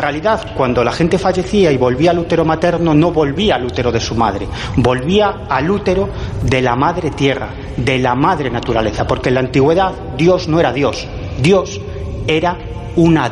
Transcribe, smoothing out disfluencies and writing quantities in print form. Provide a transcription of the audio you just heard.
realidad, cuando la gente fallecía y volvía al útero materno, no volvía al útero de su madre, volvía al útero de la madre tierra, de la madre naturaleza, porque en la antigüedad Dios no era Dios, Dios era una